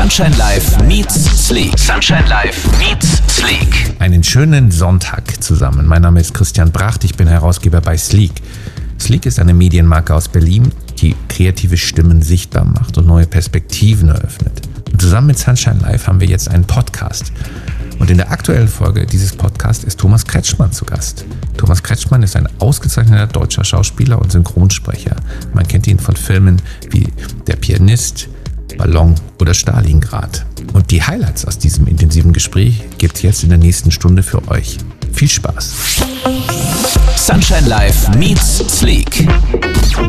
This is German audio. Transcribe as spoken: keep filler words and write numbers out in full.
Sunshine Live meets Sleek. Sunshine Live meets Sleek. Einen schönen Sonntag zusammen. Mein Name ist Christian Bracht, ich bin Herausgeber bei Sleek. Sleek ist eine Medienmarke aus Berlin, die kreative Stimmen sichtbar macht und neue Perspektiven eröffnet. Und zusammen mit Sunshine Live haben wir jetzt einen Podcast. Und in der aktuellen Folge dieses Podcasts ist Thomas Kretschmann zu Gast. Thomas Kretschmann ist ein ausgezeichneter deutscher Schauspieler und Synchronsprecher. Man kennt ihn von Filmen wie Der Pianist, Ballon oder Stalingrad. Und die Highlights aus diesem intensiven Gespräch gibt es jetzt in der nächsten Stunde für euch. Viel Spaß! Sunshine Live meets Sleek.